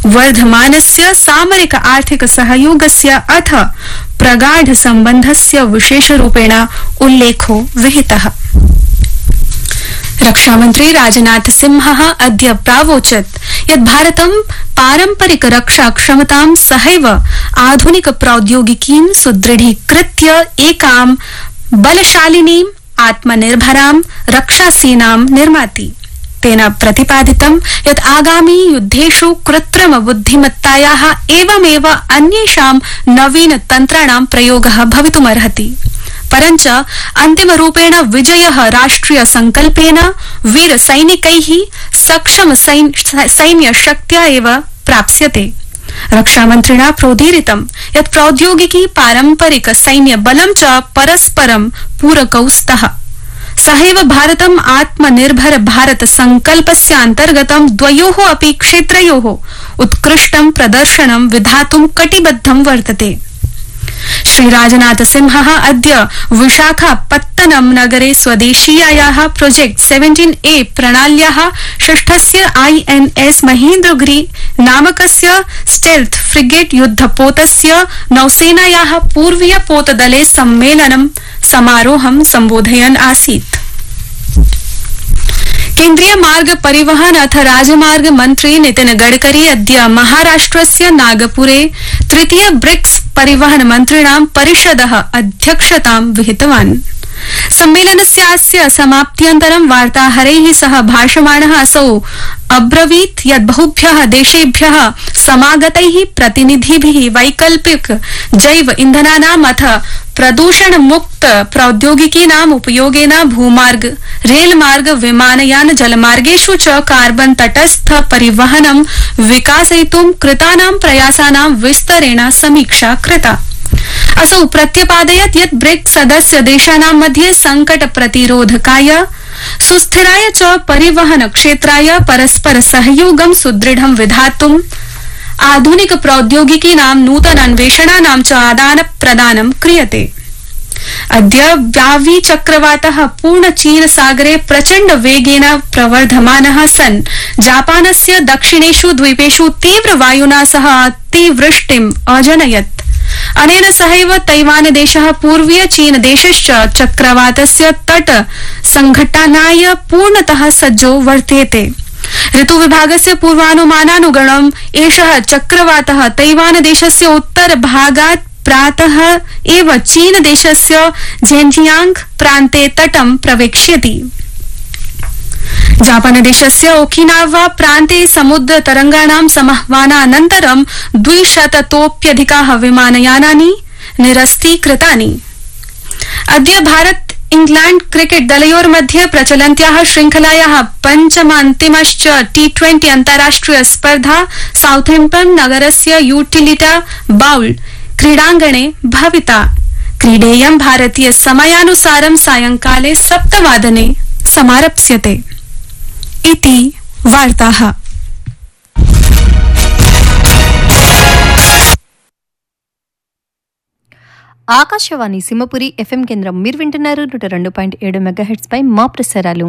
वर्धमानस्य सामरिक आर्थिक सहयोगस्य अथ प्रगाढ सम्बन्धस्य विशेषरूपेण उल्लेखो विहितः। रक्षामन्त्री राजनाथ सिंहः अद्य प्रावोचत् यत् भारतं पारम्परिक रक्षा क्षमतां सहैव आधुनिक प्रौद्योगिकीं सुदृढीकृत्य एकां बलशालिनीं आत्मनिर्भरां रक्षासेनां निर्माति। तेन प्रतिपादितं यत् आगामी युद्धेषु कृत्रिम बुद्धिमत्तायाः एवमेव अन्येषां नवीन तन्त्राणां प्रयोगः भवितुमर्हति। परञ्च अन्तिमरूपेण विजयः राष्ट्रिय संकल्पेन वीर सैनिकैः सक्षम सैन्यशक्त्या एव प्राप्स्यते। रक्षामन्त्रिणा प्रोदीरितं यत् प्रौद्योगिकी पारम्परिक सैन्यबलं च परस्परं पूरकौ स्तः। सहैव भारतम् आत्मनिर्भर भारत संकल्पस्यान्तर्गतं द्वयोः अपि क्षेत्रयोः उत्कृष्टं प्रदर्शनं विधातुं कटिबद्धं वर्तते। श्री राजनाथ सिंहः अद्य विशाखापत्तनम नगरे स्वदेशीयायाः project 17A प्रणाल्याः षष्ठस्य INS महेन्द्रगिरि नामकस्य stealth frigate युद्धपोतस्य नौसेनायाः पूर्वीय पोतदले सम्मेलनं समारोहं सम्बोधयन् आसीत्। केन्द्रीय मार्ग परिवहन अथ राजमार्ग मन्त्री नितिन गडकरी अद्य महाराष्ट्रस्य नागपुरे तृतीय ब्रिक्स परिवहन मन्त्रिणां परिषदः अध्यक्षतां विहितवान्। सम्मेलनस्यास्य समाप्त्यन्तरं वार्ताहरैः सह भाषमाणः असौ अब्रवीत् यत् बहुभ्यः देशेभ्यः समागतैः प्रतिनिधिभिः वैकल्पिक जैव इन्धनानाम् अथ प्रदूषण मुक्त प्रौद्योगिकीनाम् उपयोगेन भूमार्ग, रेलमार्ग, विमानयान, जलमार्गेषु च कार्बन तटस्थ परिवहनं विकासयितुं कृतानां प्रयासानां विस्तरेण समीक्षा कृता। असौ प्रत्यपादयत् यत् ब्रिक्स सदस्य देशानां मध्ये संकट प्रतिरोधकाय सुस्थिराय च परिवहन क्षेत्राय परस्पर सहयोगं सुदृढं विधातुं आधुनिक प्रौद्योगिकीनां नूतन अन्वेषणानां च आदान प्रदानं क्रियते। अद्य व्यावी चक्रवातः पूर्ण चीन सागरे प्रचण्ड वेगेन प्रवर्धमानः सन् जापानस्य दक्षिणेषु द्वीपेषु तीव्र वायुना सह अतिवृष्टिम् अजनयत्। अनेन सहैव तैवान देशः पूर्वीय चीन देशश्च चक्रवातस्य तट संघटनाय पूर्णतः सज्जो वर्तेते। ऋतुविभागस्य पूर्वानुमानानुगुणम् एषः चक्रवातः तैवान देशस्य उत्तर भागात् प्रातः एव चीन देशस्य झेनजियांग प्रान्ते तटं प्रवेक्ष्यति। जापान देशस्य ओकिनावा प्रान्ते समुद्र तरंगाणां समाह्वानानन्तरं 200तोप्यधिकाः विमानयानानि निरस्तीकृतानि। अद्य भारत इंग्लैंड क्रिकेट दलयोर्मध्ये प्रचलन्त्याः श्रृंखलायाः पञ्चमान्तिमश्च T20 अन्ताराष्ट्रिय स्पर्धा साउथैम्प्टन नगरस्य यूटिलिटा बाउल क्रीडाङ्गणे भविता। क्रीडेयं भारतीय समयानुसारं सायंकाले 7 वादने समारप्स्यते। इति वार्ताः। ఆకాశవాణి సింహపురి FM కేంద్రం మీరు వింటున్నారు 102.7 మెగాహెర్ట్జ్ పై మా ప్రసారాలు.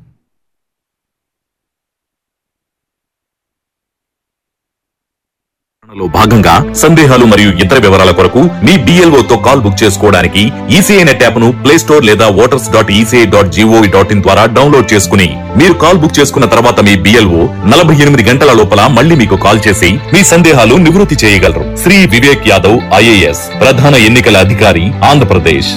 లో భాగంగా సందేహాలు మరియు ఇతర వివరాల కొరకు మీ BLO తో కాల్ బుక్ చేసుకోవడానికి ఈసీఐ నెట్ యాప్ ను ప్లే స్టోర్ లేదా voters.eci.gov.in ద్వారా డౌన్లోడ్ చేసుకుని మీరు కాల్ బుక్ చేసుకున్న తర్వాత మీ BLO 48 గంటల లోపల మళ్ళీ మీకు కాల్ చేసి మీ సందేహాలు నివృత్తి చేయగలరు. శ్రీ వివేక్ యాదవ్ IAS ప్రధాన ఎన్నికల అధికారి ఆంధ్రప్రదేశ్.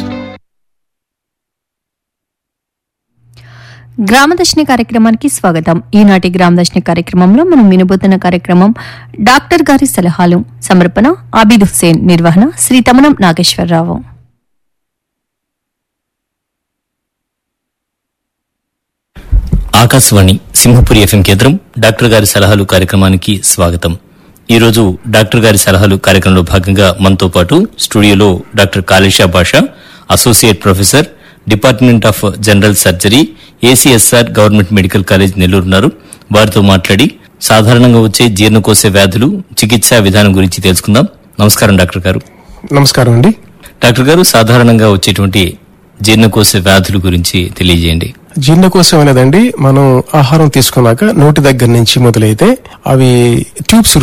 గ్రామదర్శిని కార్యక్రమానికి స్వాగతం. ఈనాటి గ్రామదర్శిని కార్యక్రమంలో మనం వినబోతున్న కార్యక్రమం డాక్టర్ గారి సలహాలు. సమర్పణ ఆబిద్ హుస్సేన్, నిర్వహణ శ్రీ తమనం నాగేశ్వరరావు. ఆకాశవాణి సింహపురి FM కేంద్రం డాక్టర్ గారి సలహాలు కార్యక్రమానికి స్వాగతం. ఈరోజు డాక్టర్ గారి సలహాలు కార్యక్రమంలో భాగంగా మనతో పాటు స్టూడియోలో డాక్టర్ కాళేశా భాష, associate professor, department of general surgery, ACSR government medical college Nellore ఉన్నారు. వారితో మాట్లాడి సాధారణంగా వచ్చే జీర్ణకోశ వ్యాధులు, చికిత్సా విధానం గురించి తెలుసుకుందాం. నమస్కారం డాక్టర్ గారు. నమస్కారం అండి. డాక్టర్ గారు, సాధారణంగా వచ్చేటువంటి జీర్ణకోశ వ్యాధుల గురించి తెలియజేయండి. జీర్ణకోశం అనేదండి మనం ఆహారం తీసుకున్నాక నోటి దగ్గర నుంచి మొదలైతే అవి ట్యూబ్స్